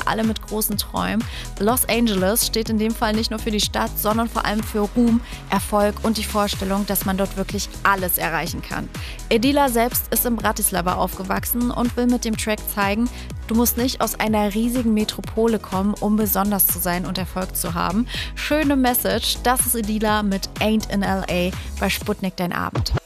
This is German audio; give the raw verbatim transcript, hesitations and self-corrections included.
alle mit großen Träumen. Los Angeles steht in dem Fall nicht nur für die Stadt, sondern vor allem für Ruhm, Erfolg und die Vorstellung, dass man dort wirklich alles erreichen kann. Edila selbst ist in Bratislava aufgewachsen und will mit dem Track zeigen, du musst nicht aus einer riesigen Metropole kommen, um besonders zu sein und Erfolg zu haben. Schöne Message, das ist Edila mit Ain't in L A bei Sputnik Dein Abend.